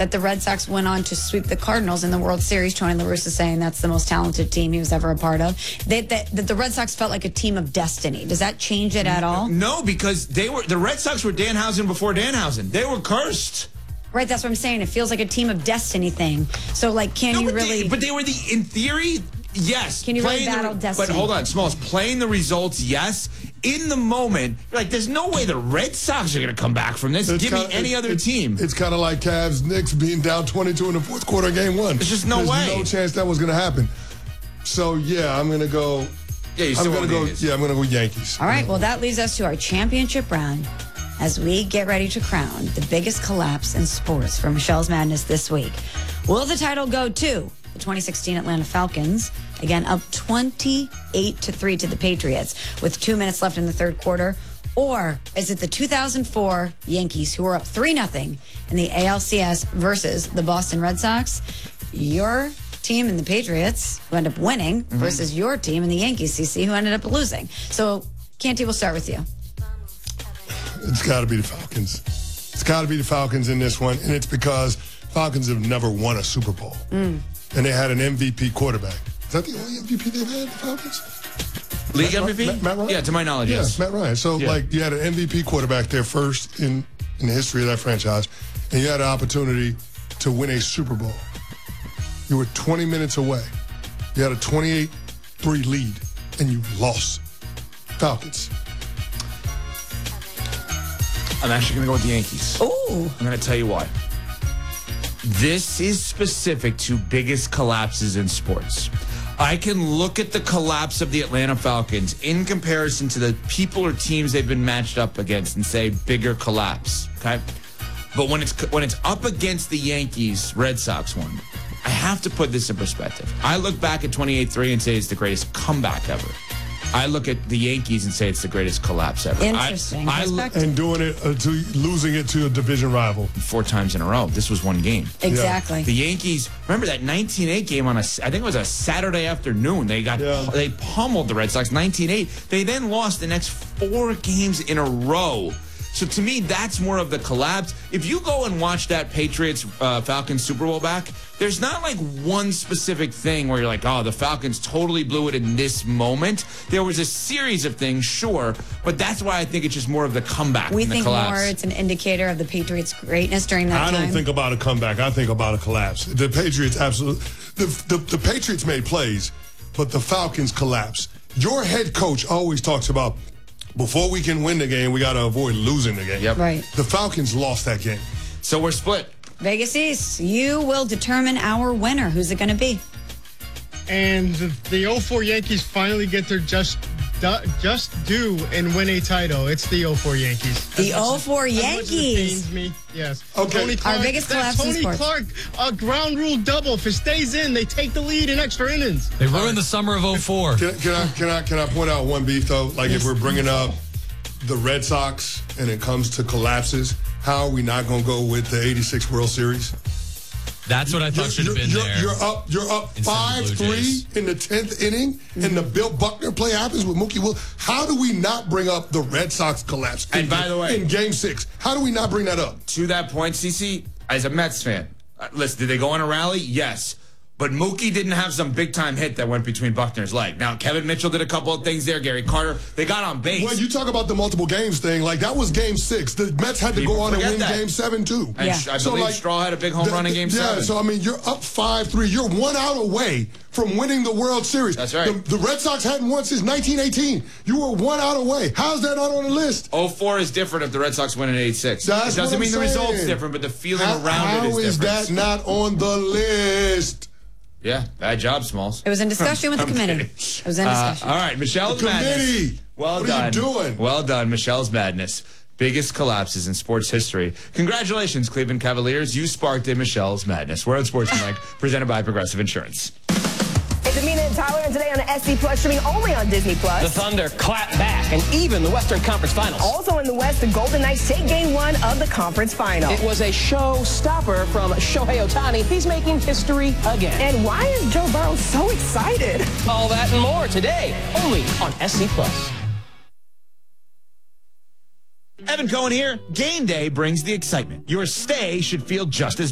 that the Red Sox went on to sweep the Cardinals in the World Series. Tony La Russa saying that's the most talented team he was ever a part of. That the Red Sox felt like a team of destiny. Does that change it at all? No, because the Red Sox were Danhausen before Danhausen. They were cursed. Right, that's what I'm saying. It feels like a team of destiny thing. So, like, can you really... But they were in theory, yes. Can you really battle destiny? But hold on, Smalls, playing the results, yes. In the moment, you're like, there's no way the Red Sox are going to come back from this. Give me any other team. It's kind of like Cavs-Knicks being down 22 in the fourth quarter of game one. There's just no way. There's no chance that was going to happen. So, yeah, I'm going to go... Yeah, I'm going to go Yankees. All right, well, that leads us to our championship round as we get ready to crown the biggest collapse in sports for Michelle's Madness this week. Will the title go to the 2016 Atlanta Falcons, again up 28-3 to the Patriots with 2 minutes left in the third quarter? Or is it the 2004 Yankees who are up 3-0 in the ALCS versus the Boston Red Sox? Your team and the Patriots who end up winning versus your team and the Yankees, CC, who ended up losing. So, Canty, we'll start with you. It's got to be the Falcons. It's got to be the Falcons in this one, and it's because Falcons have never won a Super Bowl. And they had an MVP quarterback. Is that the only MVP they've had, the Falcons? League MVP? Matt Ryan? Yeah, to my knowledge, yes. Matt Ryan. So, you had an MVP quarterback there first in the history of that franchise, and you had an opportunity to win a Super Bowl. You were 20 minutes away. You had a 28-3 lead, and you lost. Falcons. I'm actually going to go with the Yankees. Ooh. I'm going to tell you why. This is specific to biggest collapses in sports. I can look at the collapse of the Atlanta Falcons in comparison to the people or teams they've been matched up against and say bigger collapse, okay? But when it's up against the Yankees Red Sox one, I have to put this in perspective. I look back at 28-3 and say it's the greatest comeback ever. I look at the Yankees and say it's the greatest collapse ever. Interesting. And doing it losing it to a division rival 4 times in a row. This was one game. Exactly. The Yankees, remember that 19-8 game on I think it was a Saturday afternoon. They pummeled the Red Sox 19-8. They then lost the next 4 games in a row. So to me, that's more of the collapse. If you go and watch that Patriots-Falcons Super Bowl back, there's not like one specific thing where you're like, oh, the Falcons totally blew it in this moment. There was a series of things, sure, but that's why I think it's just more of the comeback We than the think collapse. more it's an indicator of the Patriots' greatness during that time. I don't think about a comeback. I think about a collapse. The Patriots absolutely... The Patriots made plays, but the Falcons collapsed. Your head coach always talks about, before we can win the game, we got to avoid losing the game. Yep. Right. The Falcons lost that game. So we're split. Vegas East, you will determine our winner. Who's it going to be? And the 04 Yankees finally get their just due and win a title. It's the 04 Yankees. The 04 Yankees. As much as it pains me, yes. Okay. Tony Clark, Our biggest collapse in sports. Tony Clark, a ground rule double. If it stays in, they take the lead in extra innings. They ruined the summer of 04. Can I point out one beef, though? Like, if we're bringing up the Red Sox and it comes to collapses, how are we not going to go with the 86 World Series? That's what I thought should have been there. You're up 5-3 in the 10th inning, and the Bill Buckner play happens with Mookie Will. How do we not bring up the Red Sox collapse? And by the way, in Game 6, how do we not bring that up? To that point, CC, as a Mets fan, listen, did they go on a rally? Yes. But Mookie didn't have some big-time hit that went between Buckner's leg. Now, Kevin Mitchell did a couple of things there. Gary Carter, they got on base. Well, you talk about the multiple games thing. Like, that was Game 6. The Mets had to go on and win Game 7, too. And I believe Straw had a big home run in Game 7. Yeah, so, I mean, you're up 5-3. You're 1 out away from winning the World Series. That's right. The Red Sox hadn't won since 1918. You were 1 out away. How's that not on the list? 04 is different if the Red Sox win in 86. That's it doesn't mean the saying. result's different, but the feeling around it is different. How is that not on the list? Yeah, bad job, Smalls. It was in discussion with the committee. It was in discussion. All right, Michelle's The committee. Madness. Well What done. are you doing? Well done, Michelle's Madness. Biggest collapses in sports history. Congratulations, Cleveland Cavaliers. You sparked in Michelle's Madness. We're on Sportsmanlike, presented by Progressive Insurance. It's Amina and Tyler, and today on SC Plus, streaming only on Disney Plus. The Thunder clap back, and even the Western Conference Finals. Also in the West, the Golden Knights take Game 1 of the conference final. It was a showstopper from Shohei Ohtani. He's making history again. And why is Joe Burrow so excited? All that and more today, only on SC Plus. Evan Cohen here. Game day brings the excitement. Your stay should feel just as